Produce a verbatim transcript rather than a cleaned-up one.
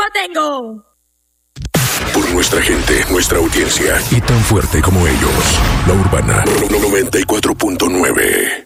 tengo. Por nuestra gente, nuestra audiencia y tan fuerte como ellos. La Urbana noventa y cuatro punto nueve.